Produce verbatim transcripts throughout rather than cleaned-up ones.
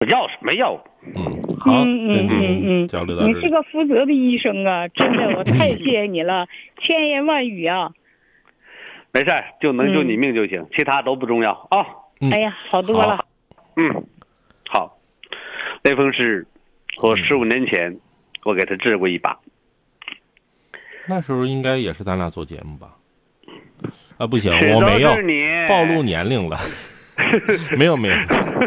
药是没药。 嗯，好， 嗯嗯嗯嗯， 交流到这里。 你是个负责的医生啊，真的，我太谢谢你了，千言万语啊。 没事，就能救你命就行，嗯、其他都不重要啊。 哎呀，好多了。 嗯，好。雷锋是我十五年前、嗯、我给他治过一把。 那时候应该也是咱俩做节目吧？啊，不行，我没有暴露年龄了。没有没有。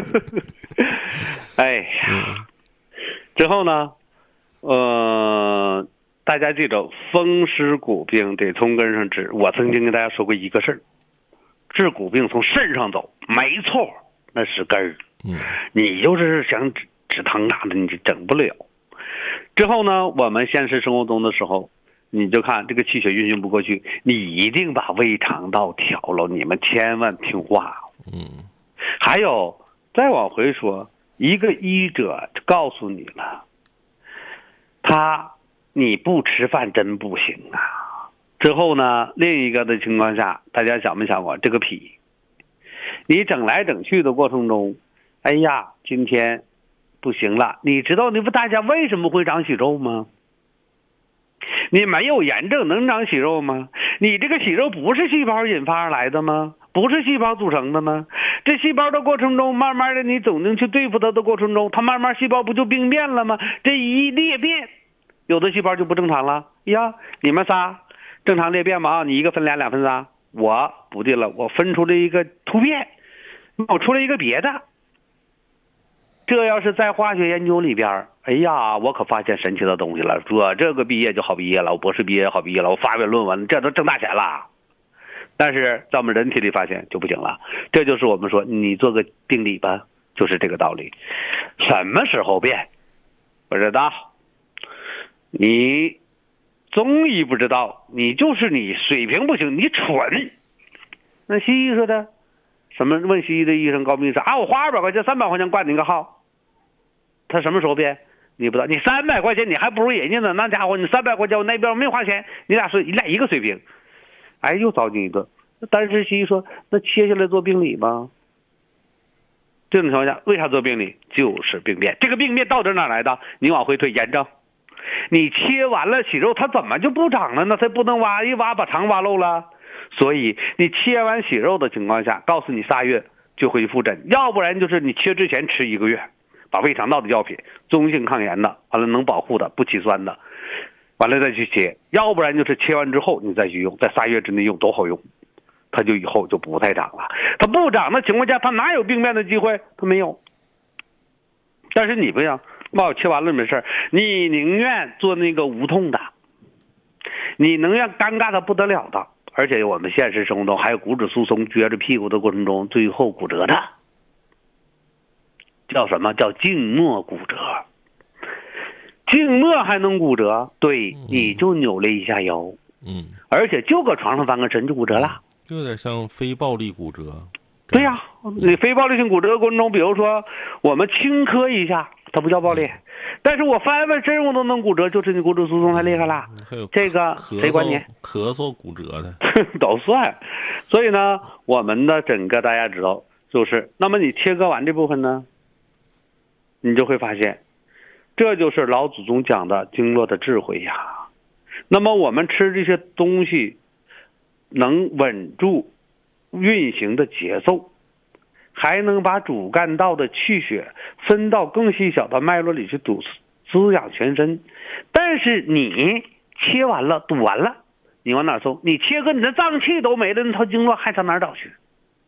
哎呀、嗯，之后呢？呃，大家记住，风湿骨病得从根上治。我曾经跟大家说过一个事儿，治骨病从肾上走，没错，那是根儿。 嗯， 你就是想止止疼啥的，你就整不了。之后呢，我们现实生活中的时候，你就看这个气血运行不过去，你一定把胃肠道调了。你们千万听话。 嗯， 还有再往回说，一个医者告诉你了，他你不吃饭真不行啊。之后呢，另一个的情况下，大家想没想过这个脾，你整来整去的过程中，哎呀，今天不行了。你知道你不大家为什么会长息肉吗？你没有炎症能长息肉吗？你这个息肉不是细胞引发而来的吗？不是细胞组成的吗？这细胞的过程中，慢慢的你总能去对付它的过程中，它慢慢细胞不就病变了吗？这一裂变，有的细胞就不正常了呀。你们仨正常裂变吗？你一个分俩，俩分仨，我不对了，我分出了一个突变，冒出了一个别的。这要是在化学研究里边，哎呀，我可发现神奇的东西了。说这个毕业就好毕业了，我博士毕业好毕业了，我发表论文，这都挣大钱了。但是在我们人体里发现就不行了。这就是我们说你做个病理吧，就是这个道理。什么时候变不知道，你中医不知道，你就是你水平不行，你蠢。那西医说的什么？问西医的医生高明医生啊，我花二百块钱三百块钱挂你个号，他什么时候变你不知道。你三百块钱你还不如人家呢，那家伙你三百块钱我那边没花钱，你俩说你俩一个水平。哎，又找你一顿。但是西医说那切下来做病理吗？这种情况下为啥做病理？就是病变。这个病变到底哪来的？你往回推，炎症。你切完了息肉它怎么就不长了呢？它不能挖一挖把肠挖漏了。所以你切完息肉的情况下，告诉你仨月就恢复诊，要不然就是你切之前吃一个月，把胃肠道的药品，中性抗炎的，完了能保护的，不起酸的，完了再去切，要不然就是切完之后你再去用，在仨月之内用多好用，它就以后就不再长了。它不长的情况下，它哪有病变的机会？它没有。但是你不要，把我切完了没事，你宁愿做那个无痛的，你宁愿尴尬的不得了的。而且我们现实生活中还有骨质疏松撅着屁股的过程中最后骨折的，叫什么？叫静脉骨折。静脉还能骨折？对，你就扭了一下腰， 嗯， 而且就搁床上翻个身就骨折了， 有点像非暴力骨折。 对呀、啊，你非暴力性骨折的过程中，比如说我们轻磕一下，它不叫暴力，但是我翻翻身我都能骨折，就是你骨质疏松太厉害了。 还有这个谁管你？ 咳嗽骨折的都算。所以呢，我们的整个大家知道，就是那么你切割完这部分呢，你就会发现，这就是老祖宗讲的经络的智慧呀。那么我们吃这些东西，能稳住运行的节奏，还能把主干道的气血分到更细小的脉络里去堵滋养全身。但是你切完了堵完了，你往哪送？你切割你的脏器都没了，那套经络还上哪儿找去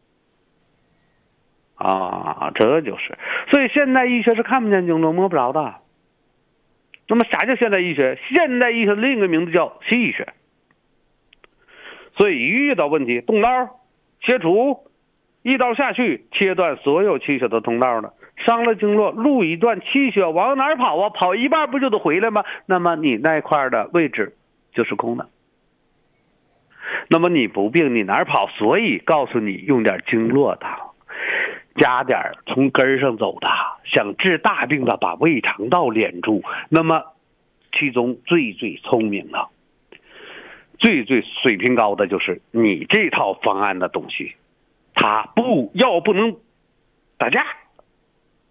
啊？这就是所以现代医学是看不见经络摸不着的。那么啥叫现代医学？现代医学另一个名字叫西医学。所以一遇到问题，动刀切除，一刀下去切断所有气血的通道了，伤了经络，路一断，气血往哪儿跑啊？跑一半不就得回来吗？那么你那块的位置就是空的。那么你不病你哪儿跑？所以告诉你用点经络的，加点从根上走的，想治大病的把胃肠道连住。那么其中最最聪明的最最水平高的就是你这套方案的东西，它不要不能打架。